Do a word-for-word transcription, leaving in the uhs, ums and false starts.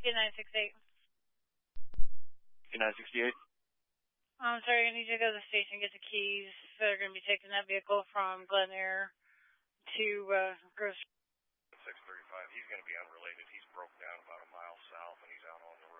nine six eight. nine sixty-eight? I'm sorry, I need you to go to the station and get the keys. They're going to be taking that vehicle from Glen Air to uh, Gross. six thirty-five, he's going to be unrelated. He's broke down about a mile south, and he's out on the